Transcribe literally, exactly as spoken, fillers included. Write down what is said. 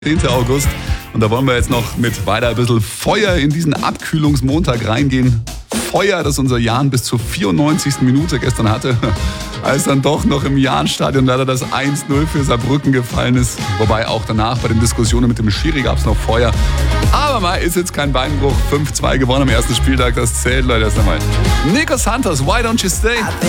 zehnten August. Und da wollen wir jetzt noch mit weiter ein bisschen Feuer in diesen Abkühlungsmontag reingehen. Feuer, das unser Jan bis zur vierundneunzigsten Minute gestern hatte, als dann doch noch im Jahnstadion leider das eins null für Saarbrücken gefallen ist. Wobei auch danach bei den Diskussionen mit dem Schiri gab es noch Feuer. Aber mal ist jetzt kein Beinbruch. fünf zwei gewonnen am ersten Spieltag, das zählt, Leute, erst einmal. Nico Santos, Why Don't You Stay?